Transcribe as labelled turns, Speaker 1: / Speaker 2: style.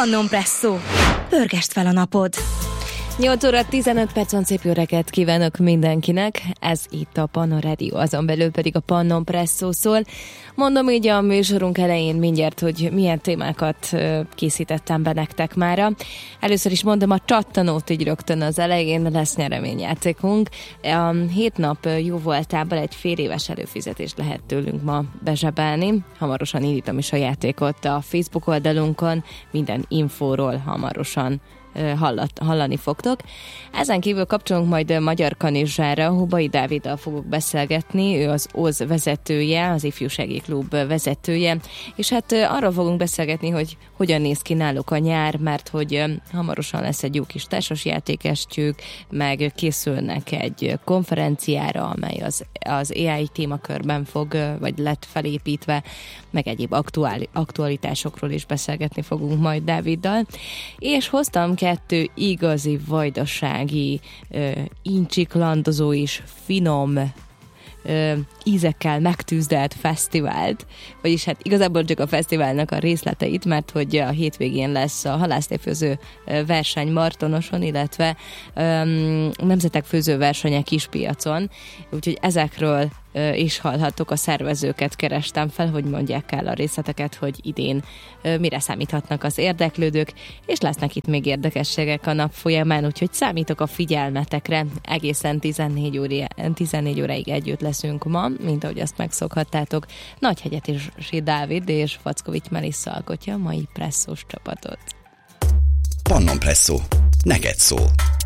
Speaker 1: Pannon Presszó. Pörgesd fel a napod!
Speaker 2: 8 óra 15 perc van, szép jó reggelt kívánok mindenkinek. Ez itt a Pannon Radio, azon belül pedig a Pannon Presszó szól. Mondom így a műsorunk elején mindjárt, hogy milyen témákat készítettem be nektek mára. Először is mondom a csattanót így rögtön az elején, lesz nyereményjátékunk. A 7 nap jó voltából egy fél éves előfizetést lehet tőlünk ma bezsebelni. Hamarosan indítom is a játékot a Facebook oldalunkon, minden infóról hamarosan hallani fogtok. Ezen kívül kapcsolunk majd Magyar Kanizsára, Hubai Dáviddal fogok beszélgetni, ő az OZ vezetője, az Ifjúsági Klub vezetője, és hát arról fogunk beszélgetni, hogy hogyan néz ki náluk a nyár, mert hogy hamarosan lesz egy jó kis társasjátékestjük, meg készülnek egy konferenciára, amely az AI témakörben vagy lett felépítve, meg egyéb aktualitásokról is beszélgetni fogunk majd Dáviddal. És hoztam 2 igazi vajdasági, incsiklandozó és finom ízekkel megtűzdelt fesztivált, vagyis hát igazából csak a fesztiválnak a részleteit, mert hogy a hétvégén lesz a halászléfőző verseny Martonoson, illetve nemzetek főző versenye Kispiacon, úgyhogy ezekről is hallhattok, a szervezőket kerestem fel, hogy mondják el a részleteket, hogy idén mire számíthatnak az érdeklődők, és lesznek itt még érdekességek a nap folyamán, úgyhogy számítok a figyelmetekre, egészen 14 óráig együtt leszünk ma, mint ahogy azt megszokhattátok. Nagyhegyetési Dávid és Fackovics Melissa alkotja a mai presszós csapatot.
Speaker 3: Pannon Presszó. Neked szól.